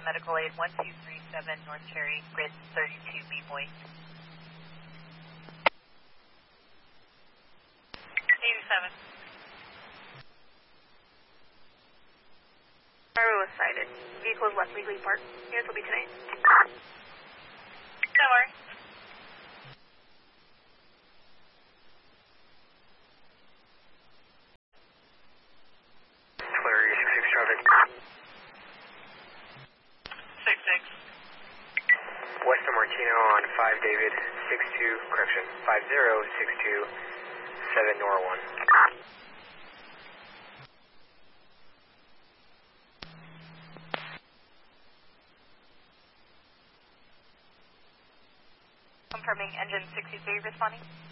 medical aid 1237 North Cherry, grid 32B Boy. 87. Bravo was sighted. Vehicle is left legally parked. Units will be tonight. No worries. Flurry 66 traffic. 66. Western Martino on 5 David, 62, correction, 5062, 7 Nora 1. Confirming engine 63 responding.